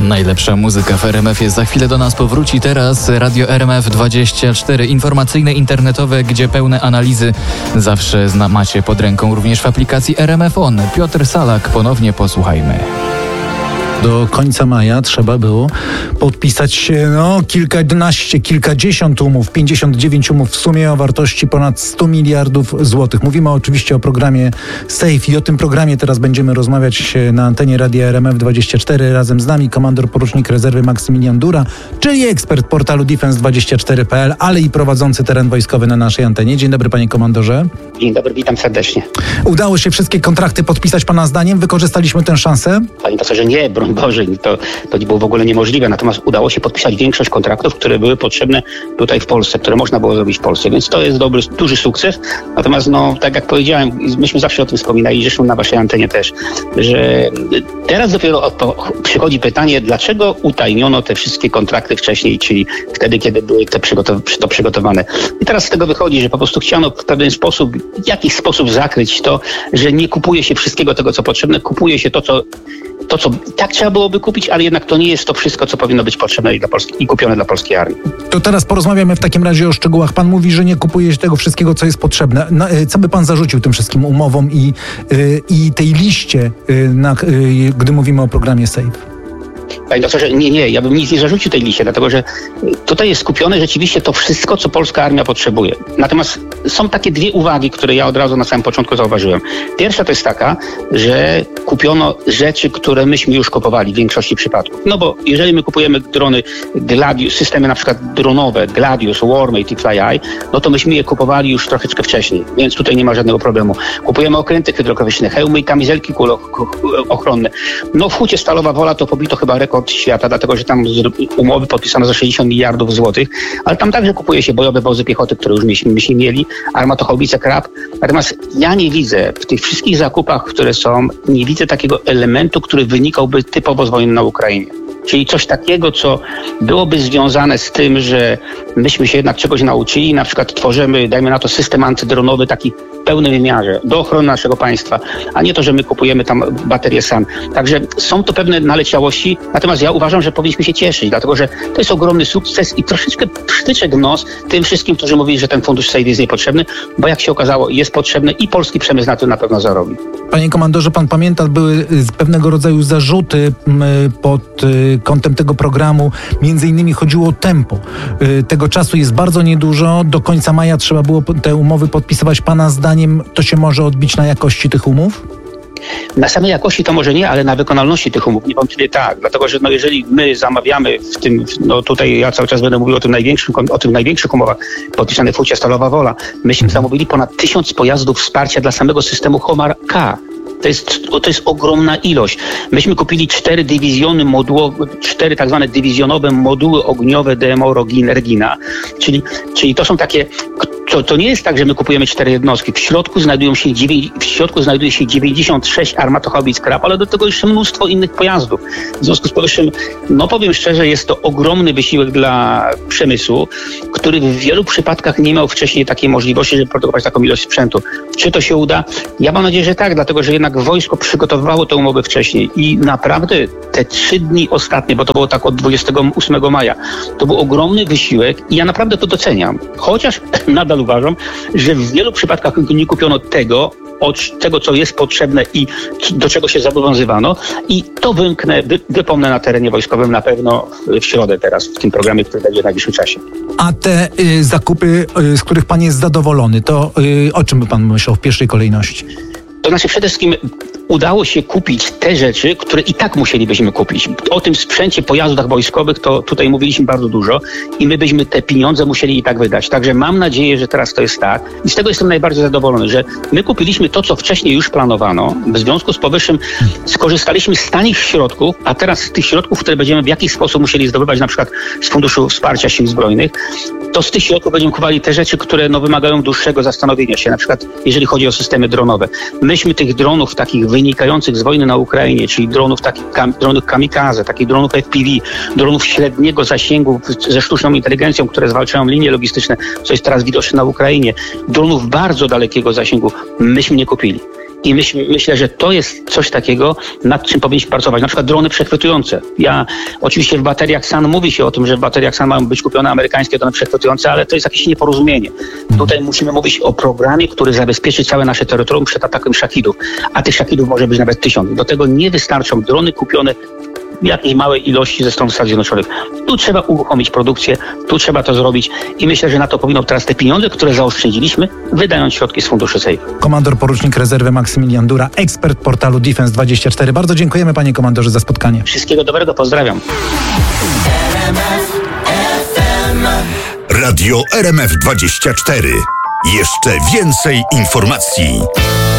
Najlepsza muzyka w RMF-ie za chwilę do nas powróci. Teraz Radio RMF24, informacyjne, internetowe, gdzie pełne analizy zawsze macie pod ręką, również w aplikacji RMF On. Piotr Salak, ponownie posłuchajmy. Do końca maja trzeba było podpisać kilkadziesiąt umów, 59 umów w sumie o wartości ponad 100 miliardów złotych. Mówimy oczywiście o programie SAFE i o tym programie teraz będziemy rozmawiać na antenie Radia RMF24. Razem z nami komandor porucznik rezerwy Maksymilian Dura, czyli ekspert portalu Defense24.pl, ale i prowadzący teren wojskowy na naszej antenie. Dzień dobry, panie komandorze. Dzień dobry, witam serdecznie. Udało się wszystkie kontrakty podpisać pana zdaniem? Wykorzystaliśmy tę szansę? Panie profesorze, nie, broń Boże, to nie było w ogóle niemożliwe. Natomiast udało się podpisać większość kontraktów, które były potrzebne tutaj w Polsce, które można było zrobić w Polsce. Więc to jest duży sukces. Natomiast tak jak powiedziałem, myśmy zawsze o tym wspominali, zresztą na waszej antenie też, że teraz dopiero przychodzi pytanie, dlaczego utajniono te wszystkie kontrakty wcześniej, czyli wtedy, kiedy były to przygotowane. I teraz z tego wychodzi, że po prostu chciano w jakiś sposób zakryć to, że nie kupuje się wszystkiego tego, co potrzebne, kupuje się to, co tak trzeba byłoby kupić, ale jednak to nie jest to wszystko, co powinno być potrzebne i kupione dla polskiej armii. To teraz porozmawiamy w takim razie o szczegółach. Pan mówi, że nie kupuje się tego wszystkiego, co jest potrzebne. Co by pan zarzucił tym wszystkim umowom i tej liście, gdy mówimy o programie SAFE? Panie doktorze, nie, ja bym nic nie zarzucił tej liście, dlatego że tutaj jest skupione rzeczywiście to wszystko, co polska armia potrzebuje. Natomiast są takie dwie uwagi, które ja od razu na samym początku zauważyłem. Pierwsza to jest taka, że kupiono rzeczy, które myśmy już kupowali w większości przypadków. No bo jeżeli my kupujemy drony Gladius, systemy na przykład dronowe, Gladius, Warmate i FlyEye, no to myśmy je kupowali już troszeczkę wcześniej, więc tutaj nie ma żadnego problemu. Kupujemy okręty hydrokowiczne, hełmy i kamizelki kulochronne. No w Hucie Stalowa Wola to pobito chyba rekord świata, dlatego że tam umowy podpisano za 60 miliardów złotych, ale tam także kupuje się bojowe wozy piechoty, które już myśmy mieli, armatochaubice Krab. Natomiast ja nie widzę w tych wszystkich zakupach, które są, nie widzę takiego elementu, który wynikałby typowo z wojny na Ukrainie. Czyli coś takiego, co byłoby związane z tym, że myśmy się jednak czegoś nauczyli, na przykład tworzymy, dajmy na to, system antydronowy taki w pełnym wymiarze do ochrony naszego państwa, a nie to, że my kupujemy tam baterie same. Także są to pewne naleciałości, natomiast ja uważam, że powinniśmy się cieszyć, dlatego że to jest ogromny sukces i troszeczkę przytyczek nos tym wszystkim, którzy mówili, że ten fundusz SAFE jest niepotrzebny, bo jak się okazało, jest potrzebny i polski przemysł na tym na pewno zarobi. Panie komandorze, pan pamięta, były pewnego rodzaju zarzuty pod kątem tego programu. Między innymi chodziło o tempo. Tego czasu jest bardzo niedużo. Do końca maja trzeba było te umowy podpisywać. Pana zdaniem to się może odbić na jakości tych umów? Na samej jakości to może nie, ale na wykonalności tych umów niewątpliwie tak. Dlatego, że jeżeli my zamawiamy w tym, tutaj ja cały czas będę mówił o tych największych umowach podpisanych w Hucie Stalowa Wola. Myśmy zamówili ponad 1000 pojazdów wsparcia dla samego systemu Homar K. To jest ogromna ilość. Myśmy kupili 4 tak zwane dywizjonowe moduły ogniowe DMO Regina, czyli to są takie. To nie jest tak, że my kupujemy 4 jednostki. W środku znajduje się 96 armatochaubic Krab, ale do tego jeszcze mnóstwo innych pojazdów. W związku z powyższym, powiem szczerze, jest to ogromny wysiłek dla przemysłu, który w wielu przypadkach nie miał wcześniej takiej możliwości, żeby produkować taką ilość sprzętu. Czy to się uda? Ja mam nadzieję, że tak, dlatego że jednak wojsko przygotowywało te umowy wcześniej i naprawdę te 3 dni ostatnie, bo to było tak od 28 maja, to był ogromny wysiłek i ja naprawdę to doceniam. Chociaż nadal uważam, że w wielu przypadkach nie kupiono tego, co jest potrzebne i do czego się zobowiązywano i to wypomnę na terenie wojskowym na pewno w środę teraz, w tym programie, który będzie w najbliższym czasie. A te zakupy, z których pan jest zadowolony, to o czym by pan myślał w pierwszej kolejności? To znaczy przede wszystkim udało się kupić te rzeczy, które i tak musielibyśmy kupić. O tym sprzęcie, pojazdach wojskowych to tutaj mówiliśmy bardzo dużo i my byśmy te pieniądze musieli i tak wydać. Także mam nadzieję, że teraz to jest tak i z tego jestem najbardziej zadowolony, że my kupiliśmy to, co wcześniej już planowano. W związku z powyższym skorzystaliśmy z tanich środków, a teraz z tych środków, które będziemy w jakiś sposób musieli zdobywać, na przykład z Funduszu Wsparcia Sił Zbrojnych, to z tych środków będziemy kupowali te rzeczy, które wymagają dłuższego zastanowienia się, na przykład jeżeli chodzi o systemy dronowe. Myśmy tych dronów takich wynikających z wojny na Ukrainie, czyli dronów kamikaze, takich dronów FPV, dronów średniego zasięgu ze sztuczną inteligencją, które zwalczają linie logistyczne, co jest teraz widoczne na Ukrainie, dronów bardzo dalekiego zasięgu, myśmy nie kupili. I myślę, że to jest coś takiego, nad czym powinniśmy pracować. Na przykład drony przechwytujące. Oczywiście w bateriach SAN mówi się o tym, że w bateriach SAN mają być kupione amerykańskie drony przechwytujące, ale to jest jakieś nieporozumienie. Tutaj musimy mówić o programie, który zabezpieczy całe nasze terytorium przed atakiem szachidów. A tych szachidów może być nawet 1000. Do tego nie wystarczą drony kupione w jakiejś małej ilości ze strony Stanów Zjednoczonych. Tu trzeba uruchomić produkcję, tu trzeba to zrobić i myślę, że na to powinno teraz te pieniądze, które zaoszczędziliśmy, wydając środki z funduszy SAFE. Komandor porucznik rezerwy Maksymilian Dura, ekspert portalu Defense24. Bardzo dziękujemy, panie komandorze, za spotkanie. Wszystkiego dobrego, pozdrawiam. Radio RMF24. Jeszcze więcej informacji.